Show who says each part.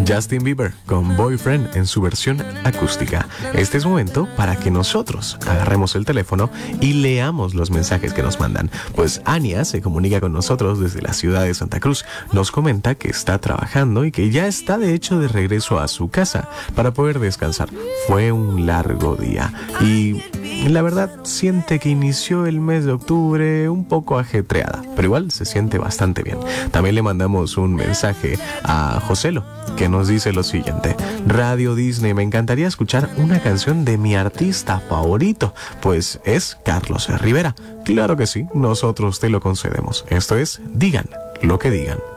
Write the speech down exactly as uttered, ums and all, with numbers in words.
Speaker 1: Justin Bieber con Boyfriend en su versión acústica. Este es momento para que nosotros agarremos el teléfono y leamos los mensajes que nos mandan. Pues Ania se comunica con nosotros desde la ciudad de Santa Cruz. Nos comenta que está trabajando y que ya está de hecho de regreso a su casa para poder descansar. Fue un largo día y la verdad siente que inició el mes de octubre un poco ajetreada, pero igual se siente bastante bien. También le mandamos un mensaje a Joselo, que nos dice lo siguiente: Radio Disney, me encantaría escuchar una canción de mi artista favorito, pues es Carlos Rivera. Claro que sí, nosotros te lo concedemos. Esto es Digan lo que digan.